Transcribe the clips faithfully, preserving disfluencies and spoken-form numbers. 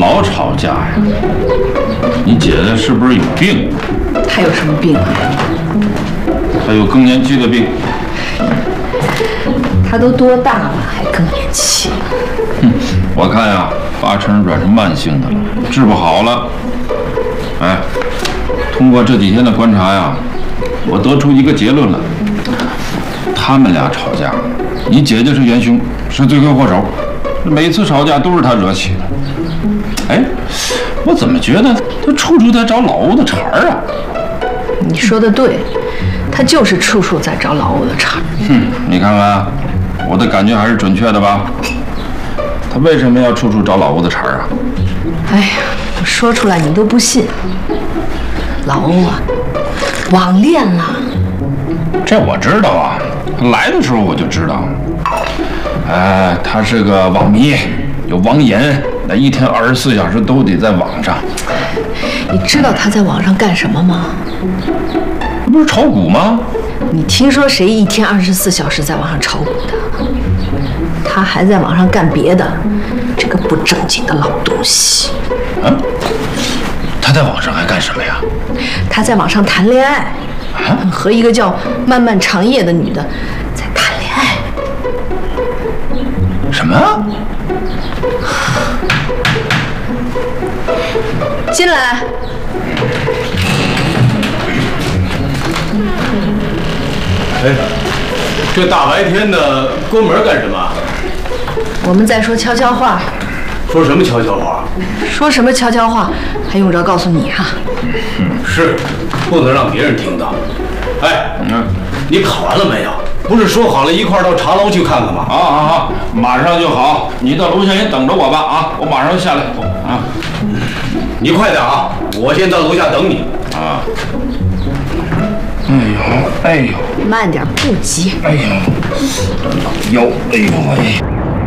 老吵架呀？你姐姐是不是有病？ 她有什么病啊？ 她有更年期的病。 她都多大了，还更年期？ 哼，我看呀，八成软是慢性的了，治不好了。哎，通过这几天的观察呀，我得出一个结论了：他们俩吵架，你姐姐是元凶，是罪魁祸首，每次吵架都是她惹起的。哎，我怎么觉得她处处在找老欧的茬儿啊？ 你说的对，她就是处处在找老欧的茬儿。 哼，你看看，我的感觉还是准确的吧？她为什么要处处找老欧的茬儿啊？ 哎呀，我说出来你都不信。老欧啊，网恋了。 这我知道啊，来的时候我就知道。哎，他是个网迷，有网瘾，那一天二十四小时都得在网上。 你知道他在网上干什么吗？ 不是炒股吗？ 你听说谁一天二十四小时在网上炒股的？他还在网上干别的，这个不正经的老东西。 啊？他在网上还干什么呀？ 他在网上谈恋爱， 啊？ 和一个叫漫漫长夜的女的在谈恋爱。 什么？ 进来。 哎，这大白天的关门干什么？ 我们在说悄悄话。 说什么悄悄话？ 说什么悄悄话？还用着告诉你啊？ 嗯，是，不能让别人听到。哎， 嗯， 你考完了没有？不是说好了一块儿到茶楼去看看吗？ 好好好，马上就好。你到楼下先等着我吧啊，我马上下来啊。 你快点啊，我先到楼下等你啊。哎呦，哎呦， 慢点，不急。 哎呦，老腰，哎呦喂。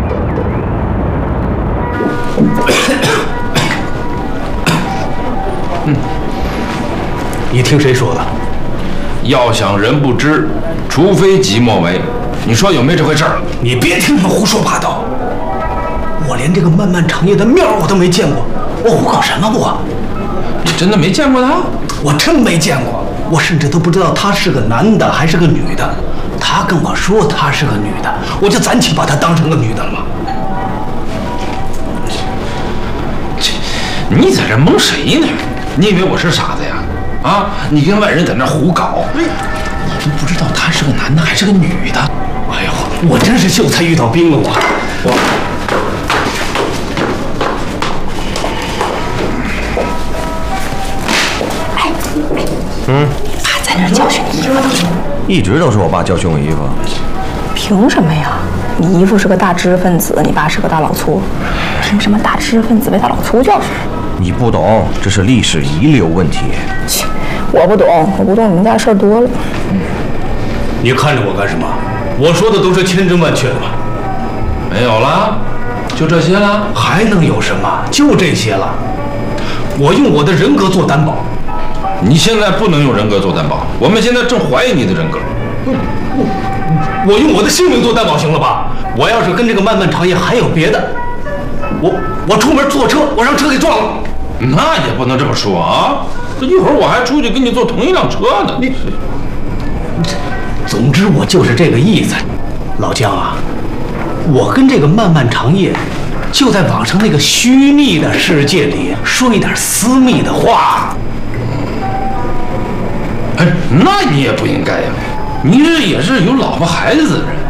嗯，你听谁说的？ 要想人不知，除非己莫为。你说有没有这回事儿？ 你别听他们胡说八道。我连这个漫漫长夜的面我都没见过，我胡搞什么我？ 你真的没见过他？ 我真没见过，我甚至都不知道他是个男的还是个女的。他跟我说他是个女的，我就暂且把她当成个女的了嘛。 你在这蒙谁呢？你以为我是傻子呀？啊！你跟外人在那胡搞，你都不知道他是个男的还是个女的。 哎呦，我真是秀才遇到兵了我。我。 嗯， 爸在那教训你衣服， 一直都是我爸教训我衣服。 凭什么呀？你姨父是个大知识分子，你爸是个大老粗，凭什么大知识分子被大老粗教训？ 你不懂，这是历史遗留问题。 切，我不懂，我不懂，你们家事儿多了。 嗯，你看着我干什么？我说的都是千真万确的吧？ 没有了，就这些了？ 还能有什么？就这些了。我用我的人格做担保。 你现在不能用人格做担保，我们现在正怀疑你的人格。 我我用我的性命做担保行了吧？我要是跟这个漫漫长夜还有别的，我我出门坐车，我让车给撞了。 那也不能这么说啊！这一会儿我还出去跟你坐同一辆车呢。 你，总之我就是这个意思。老姜啊，我跟这个漫漫长夜就在网上那个虚拟的世界里说一点私密的话。 哎，那你也不应该呀！你这也是有老婆孩子的人。